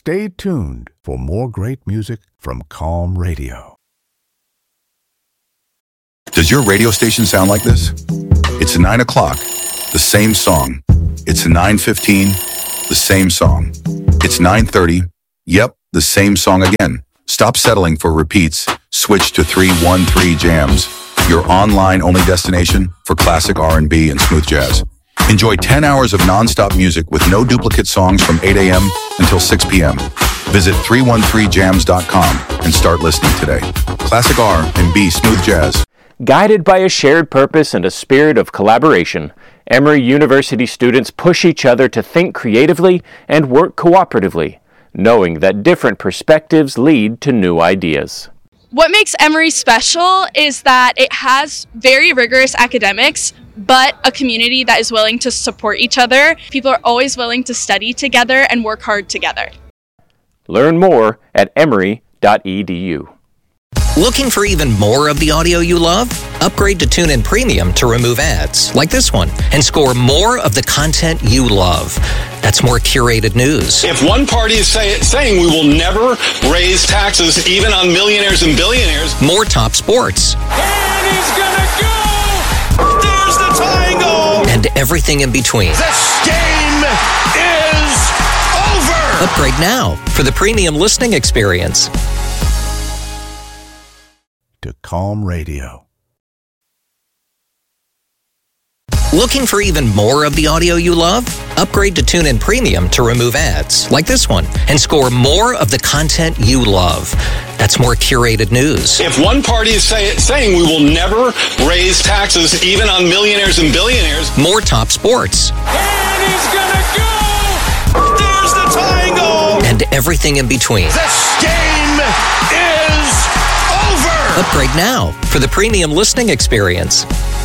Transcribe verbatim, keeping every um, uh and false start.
Stay tuned for more great music from Calm Radio. Does your radio station sound like this? It's nine o'clock, the same song. It's nine fifteen, the same song. It's nine thirty, yep, the same song again. Stop settling for repeats. Switch to three one three Jams, your online-only destination for classic R and B and smooth jazz. Enjoy ten hours of non-stop music with no duplicate songs from eight a.m. until six p.m. Visit three one three jams dot com and start listening today. Classic R and B smooth jazz. Guided by a shared purpose and a spirit of collaboration, Emory University students push each other to think creatively and work cooperatively, knowing that different perspectives lead to new ideas. What makes Emory special is that it has very rigorous academics, but a community that is willing to support each other. People are always willing to study together and work hard together. Learn more at emory dot e d u. Looking for even more of the audio you love? Upgrade to TuneIn Premium to remove ads, like this one, and score more of the content you love. That's more curated news. If one party is say, saying we will never raise taxes even on millionaires and billionaires. More top sports. And he's gonna go! There's the tying goal! And everything in between. This game is over! Upgrade now for the premium listening experience. To Calm Radio. Looking for even more of the audio you love? Upgrade to TuneIn Premium to remove ads, like this one, and score more of the content you love. That's more curated news. If one party is say, saying we will never raise taxes even on millionaires and billionaires. More top sports. And he's gonna go! There's the tying goal! And everything in between. This game is over! Upgrade now for the premium listening experience.